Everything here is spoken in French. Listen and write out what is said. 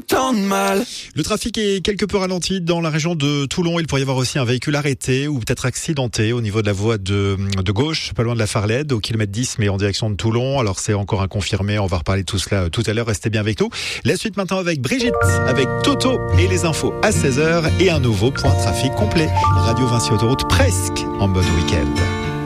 autant de mal. Le trafic est quelque peu ralenti dans la région de Toulon. Il pourrait y avoir aussi un véhicule arrêté ou peut-être accidenté au niveau de la voie de gauche, pas loin de la Farlède, au kilomètre 10, mais en direction de Toulon. Alors c'est encore inconfirmé, on va reparler de tout cela tout à l'heure. Restez bien avec nous. La suite maintenant avec Brigitte, avec Toto et les infos à 16h et un nouveau point trafic complet. Radio Vinci Autoroute presque en mode week-end.